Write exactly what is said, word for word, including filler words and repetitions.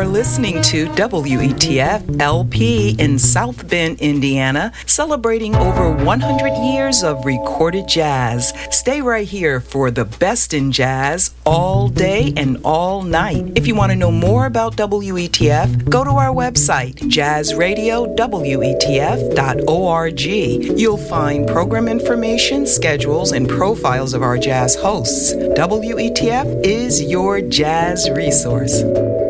are listening to W E T F L P in South Bend, Indiana, celebrating over one hundred years of recorded jazz. Stay right here for the best in jazz all day and all night. If you want to know more about W E T F, go to our website, jazz radio w e t f dot org. You'll find program information, schedules, and profiles of our jazz hosts. W E T F is your jazz resource.